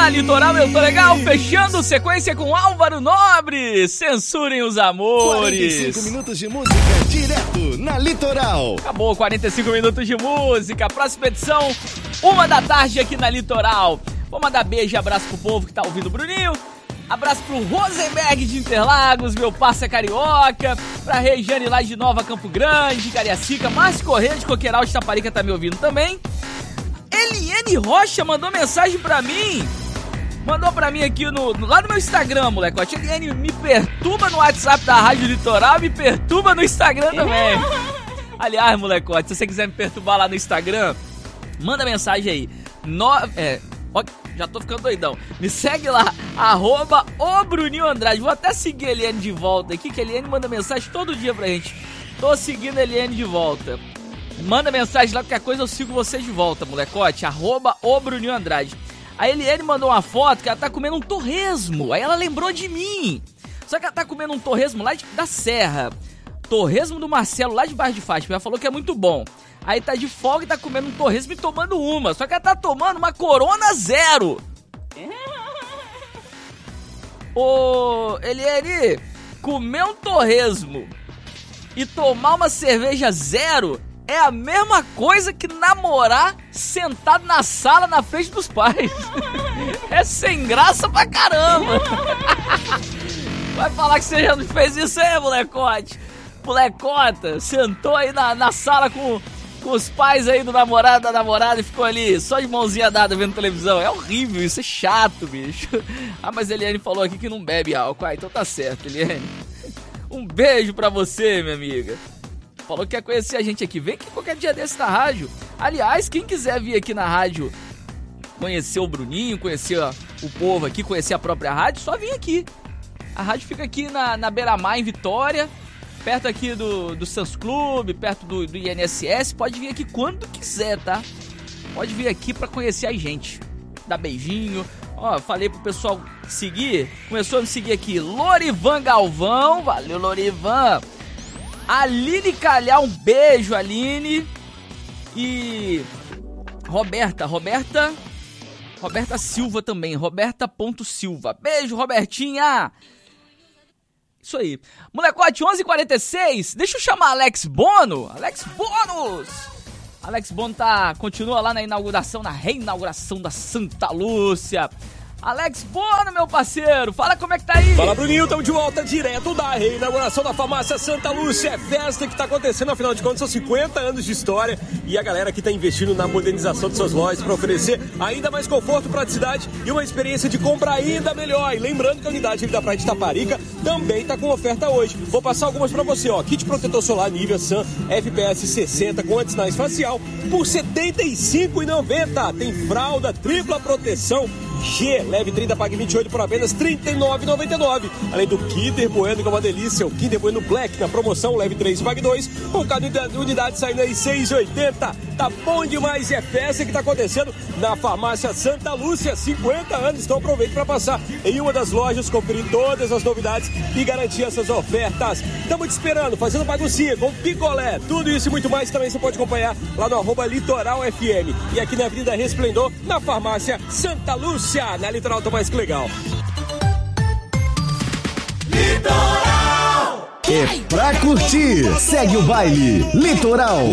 Na Litoral eu tô legal, fechando sequência com Álvaro Nobre. Censurem os amores. 45 minutos de música direto na Litoral. Acabou 45 minutos de música. Próxima edição, 1 da tarde aqui na Litoral. Vou mandar beijo e abraço pro povo que tá ouvindo o Bruninho. Abraço pro Rosenberg de Interlagos, meu parça carioca. Pra Regiane lá de Nova Campo Grande, Cariacica. Márcio Corrêa de Coqueiral de Taparica tá me ouvindo também. Eliane Rocha mandou mensagem pra mim. Mandou pra mim aqui lá no meu Instagram, molecote. Eliane, me perturba no WhatsApp da Rádio Litoral, me perturba no Instagram também. Aliás, molecote, se você quiser me perturbar lá no Instagram, manda mensagem aí. Já tô ficando doidão. Me segue lá, @Bruninho_Andrade. Vou até seguir a Eliane de volta aqui, que a Eliane manda mensagem todo dia pra gente. Tô seguindo a Eliane de volta. Manda mensagem lá, qualquer coisa eu sigo vocês de volta, molecote. @Bruninho_Andrade. A Eliane mandou uma foto que ela tá comendo um torresmo. Aí ela lembrou de mim. Só que ela tá comendo um torresmo lá da Serra. Torresmo do Marcelo, lá de Baixo de Fátima. Ela falou que é muito bom. Aí tá de folga e tá comendo um torresmo e tomando uma. Só que ela tá tomando uma Corona Zero. Ô, Eliane, comer um torresmo e tomar uma cerveja zero é a mesma coisa que namorar sentado na sala na frente dos pais. É sem graça pra caramba. Vai falar que você já não fez isso aí, molecote? Molecota, sentou aí na sala com os pais aí do namorado, da namorada, e ficou ali só de mãozinha dada vendo televisão. É horrível, isso é chato, bicho. Ah, mas a Eliane falou aqui que não bebe álcool. Ah, então tá certo, Eliane. Um beijo pra você, minha amiga. Falou que quer conhecer a gente aqui. Vem aqui qualquer dia desse na rádio. Aliás, quem quiser vir aqui na rádio conhecer o Bruninho, conhecer o povo aqui, conhecer a própria rádio, só vir aqui. A rádio fica aqui na Beira-Mar, em Vitória, perto aqui do Sans Clube, perto do INSS. Pode vir aqui quando quiser, tá? Pode vir aqui pra conhecer a gente. Dar beijinho. Ó, falei pro pessoal seguir. Começou a me seguir aqui. Lorivan Galvão. Valeu, Lorivan. Aline Calhar, um beijo, Aline. E Roberta Silva também, Roberta.Silva. Beijo, Robertinha. Isso aí. Molecote, 11h46, deixa eu chamar Alex Bono. Alex Bonos. Alex Bono continua lá na reinauguração da Santa Lúcia. Alex Bono, meu parceiro, fala como é que tá aí. Fala, Bruninho, estamos de volta direto da reinauguração da farmácia Santa Lúcia. É festa que tá acontecendo, afinal de contas, são 50 anos de história e a galera que tá investindo na modernização de suas lojas para oferecer ainda mais conforto, praticidade e uma experiência de compra ainda melhor. E lembrando que a unidade da Praia de Taparica também tá com oferta hoje. Vou passar algumas para você, ó. Kit protetor solar Nivea Sun FPS 60 com anti-sinais facial por R$ 75,90. Tem fralda tripla proteção G, leve 30, pague 28 por apenas R$ 39,99. Além do Kinder Bueno, que é uma delícia, o Kinder Bueno Black na promoção, leve 3, pague 2, com cada unidade saindo aí R$ 6,80. Tá bom demais e é festa que tá acontecendo na farmácia Santa Lúcia. 50 anos, então aproveite para passar em uma das lojas, conferir todas as novidades e garantir essas ofertas. Estamos te esperando, fazendo baguncinha com picolé, tudo isso e muito mais também você pode acompanhar lá no @LitoralFM e aqui na Avenida Resplendor, na farmácia Santa Lúcia. Na Litoral tá mais que legal. Litoral! É pra curtir. Segue o baile. Litoral.